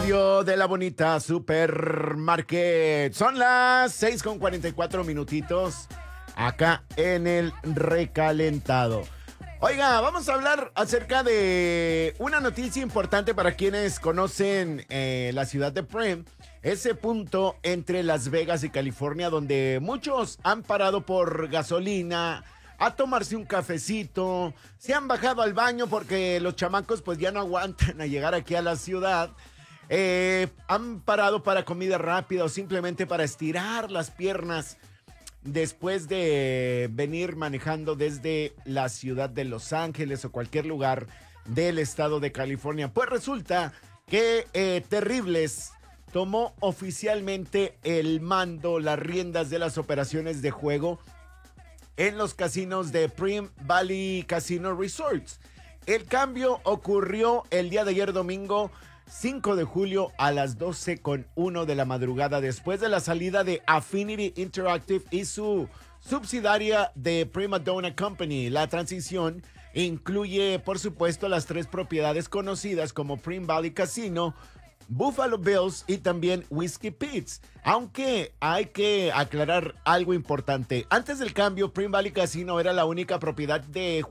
estudio de la bonita Supermarket. Son las 6:44 acá en el recalentado. Oiga, vamos a hablar acerca de una noticia importante para quienes conocen la ciudad de Primm, ese punto entre Las Vegas y California donde muchos han parado por gasolina, a tomarse un cafecito, se han bajado al baño porque los chamacos pues ya no aguantan a llegar aquí a la ciudad. Han parado para comida rápida o simplemente para estirar las piernas después de venir manejando desde la ciudad de Los Ángeles o cualquier lugar del estado de California. Pues resulta que Terribles tomó oficialmente el mando, las riendas de las operaciones de juego en los casinos de Primm Valley Casino Resorts. El cambio ocurrió el día de ayer domingo 5 de julio a las 12:01 de la madrugada después de la salida de Affinity Interactive y su subsidiaria de Prima Donna Company. La transición incluye, por supuesto, las tres propiedades conocidas como Primm Valley Casino, Buffalo Bills y también Whiskey Pete's. Aunque hay que aclarar algo importante. Antes del cambio, Primm Valley Casino era la única propiedad de